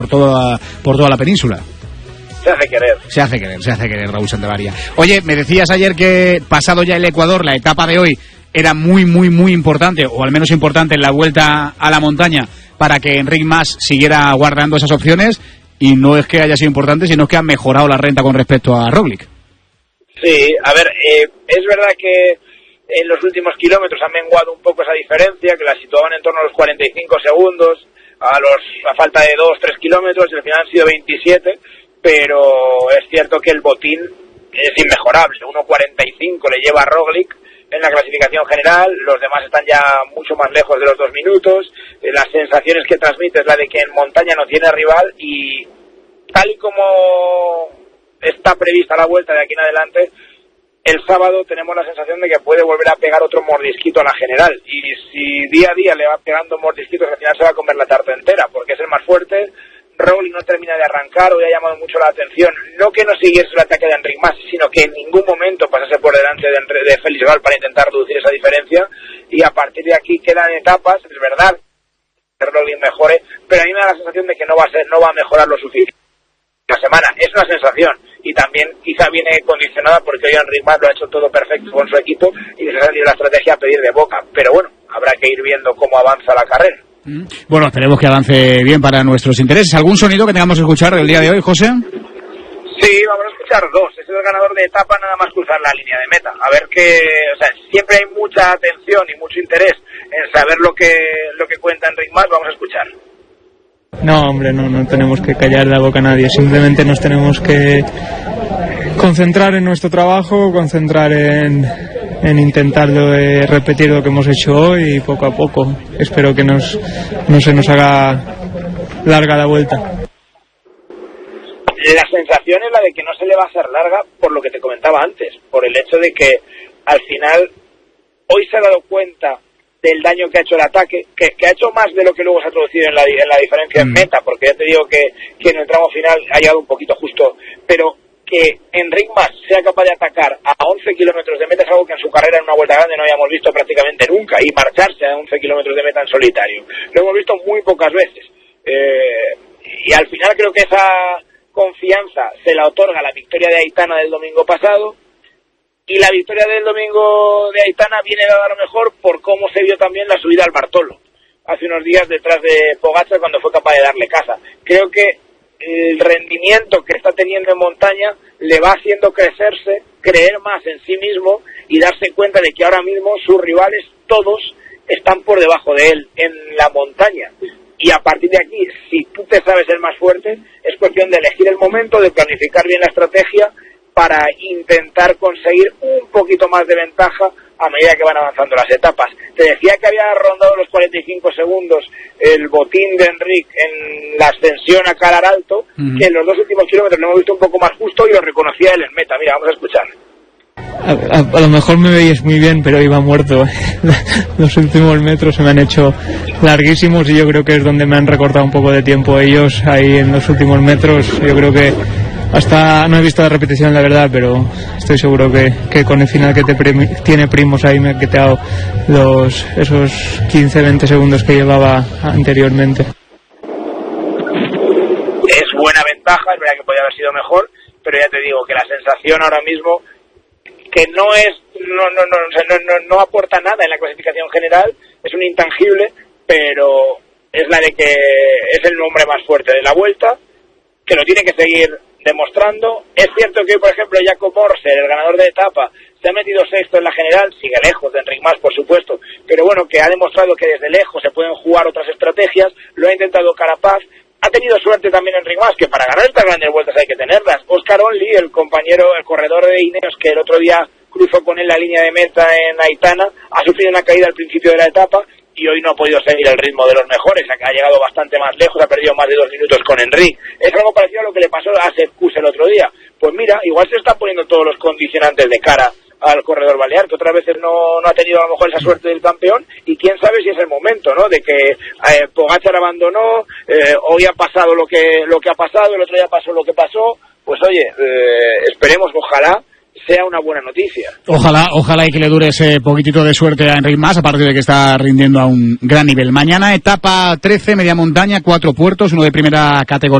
por toda la península. Se hace querer Raúl Santamaría. Oye, me decías ayer que pasado ya el Ecuador, la etapa de hoy era muy importante, o al menos importante en la vuelta a la montaña, para que Enric Mas siguiera guardando esas opciones, y no es que haya sido importante, sino que ha mejorado la renta con respecto a Roglic. Sí, a ver, es verdad que en los últimos kilómetros ha menguado un poco esa diferencia, que la situaban en torno a los 45 segundos, a falta de 2-3 kilómetros, y al final han sido 27, pero es cierto que el botín es inmejorable. 1.45 le lleva a Roglic en la clasificación general, los demás están ya mucho más lejos de los 2 minutos, las sensaciones que transmite es la de que en montaña no tiene rival, y tal y como está prevista la vuelta de aquí en adelante, el sábado tenemos la sensación de que puede volver a pegar otro mordisquito a la general, y si día a día le va pegando mordisquitos, al final se va a comer la tarta entera, porque es el más fuerte. Roglic no termina de arrancar, hoy ha llamado mucho la atención, no que no siguiese el ataque de Enric Mas, sino que en ningún momento pasase por delante de Félix Gall para intentar reducir esa diferencia, y a partir de aquí quedan etapas, es verdad que Roglic mejore, pero a mí me da la sensación de que no va a mejorar lo suficiente la semana. Es una sensación, y también quizá viene condicionada porque hoy Enric Mas lo ha hecho todo perfecto con su equipo y les ha salido la estrategia a pedir de boca, pero bueno, habrá que ir viendo cómo avanza la carrera. Bueno, esperemos que avance bien para nuestros intereses. ¿Algún sonido que tengamos que escuchar el día de hoy, José? Sí, vamos a escuchar 2. Es el ganador de etapa nada más cruzar la línea de meta. A ver siempre hay mucha atención y mucho interés en saber lo que cuenta Enric Mas. Vamos a escuchar. No, hombre, no tenemos que callar la boca a nadie. Simplemente nos tenemos que concentrar en nuestro trabajo, concentrar en intentar repetir lo que hemos hecho hoy, y poco a poco. Espero que no se nos haga larga la vuelta. La sensación es la de que no se le va a hacer larga, por lo que te comentaba antes, por el hecho de que al final hoy se ha dado cuenta del daño que ha hecho el ataque, que ha hecho más de lo que luego se ha traducido en la diferencia en meta, porque ya te digo que en el tramo final ha llegado un poquito justo, pero que Enric Mas sea capaz de atacar a 11 kilómetros de meta es algo que en su carrera en una vuelta grande no habíamos visto prácticamente nunca, y marcharse a 11 kilómetros de meta en solitario. Lo hemos visto muy pocas veces. Y al final creo que esa confianza se la otorga la victoria de Aitana del domingo pasado, y la victoria del domingo de Aitana viene dada a lo mejor por cómo se vio también la subida al Bartolo hace unos días detrás de Pogačar, cuando fue capaz de darle caza. Creo que el rendimiento que está teniendo en montaña le va haciendo creer más en sí mismo y darse cuenta de que ahora mismo sus rivales todos están por debajo de él en la montaña. Y a partir de aquí, si tú te sabes el más fuerte, es cuestión de elegir el momento, de planificar bien la estrategia para intentar conseguir un poquito más de ventaja a medida que van avanzando las etapas. Te decía que había rondado los 45 segundos el botín de Enric en la ascensión a Calar Alto, que en los 2 últimos kilómetros lo hemos visto un poco más justo y lo reconocía él en meta. Mira, vamos a escuchar. A lo mejor me veis muy bien, pero iba muerto. Los últimos metros se me han hecho larguísimos, y yo creo que es donde me han recortado un poco de tiempo ellos, ahí en los últimos metros. Yo creo que hasta no he visto la repetición, la verdad, pero estoy seguro que con el final que tiene Primož ahí me ha quitado esos 15-20 segundos que llevaba anteriormente. Es buena ventaja, es verdad que podría haber sido mejor, pero ya te digo que la sensación ahora mismo que no aporta nada en la clasificación general, es un intangible, pero es la de que es el hombre más fuerte de la vuelta, que lo tiene que seguir demostrando. Es cierto que hoy, por ejemplo, Jakob Morser, el ganador de etapa, se ha metido sexto en la general, sigue lejos de Enric Mas, por supuesto, pero bueno, que ha demostrado que desde lejos se pueden jugar otras estrategias. Lo ha intentado Carapaz. Ha tenido suerte también Enric Mas, que para ganar estas grandes vueltas hay que tenerlas. Oscar Onley, el corredor de Ineos, que el otro día cruzó con él la línea de meta en Aitana, ha sufrido una caída al principio de la etapa y hoy no ha podido seguir el ritmo de los mejores, ha llegado bastante más lejos, ha perdido más de 2 minutos con Enric. Es algo parecido a lo que le pasó a Sepp Kuss el otro día. Pues mira, igual se están poniendo todos los condicionantes de cara al corredor balear, que otras veces no ha tenido a lo mejor esa suerte del campeón, y quién sabe si es el momento, ¿no?, de que Pogačar abandonó, hoy ha pasado lo que ha pasado, el otro día pasó lo que pasó. Pues oye, esperemos que ojalá sea una buena noticia. Ojalá y que le dure ese poquitito de suerte a Enric Mas, aparte de que está rindiendo a un gran nivel. Mañana etapa 13, media montaña, 4 puertos, uno de primera categoría.